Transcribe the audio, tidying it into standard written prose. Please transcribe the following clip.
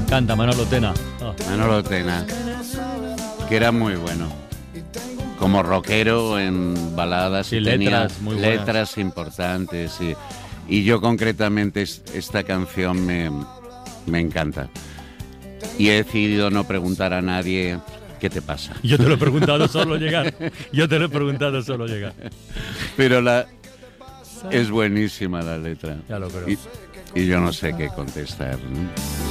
encanta, Manolo Tena. Manolo Tena, que era muy bueno. Como rockero en baladas, Sí, y tenía letras muy buenas. letras importantes. Y yo concretamente esta canción me encanta. Y he decidido no preguntar a nadie qué te pasa. Yo te lo he preguntado solo llegar. Pero es buenísima la letra. Ya lo creo. Y yo no sé qué contestar, ¿no?